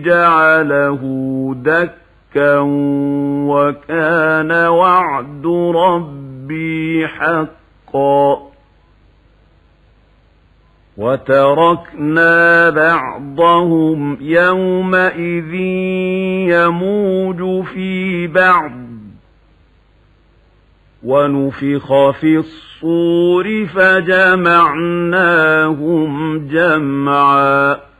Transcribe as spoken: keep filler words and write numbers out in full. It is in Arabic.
جعله دكا وكان وعد ربي حقا وتركنا بعضهم يومئذ يموج في بعض ونفخ في الصور فجمعناهم جمعا